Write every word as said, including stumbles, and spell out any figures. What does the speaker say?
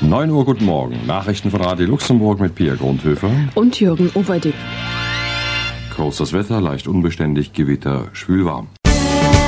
neun Uhr, guten Morgen. Nachrichten von Radio Luxemburg mit Pia Grundhöfer und Jürgen Overdick. Kurz das Wetter, leicht unbeständig, Gewitter, schwül warm.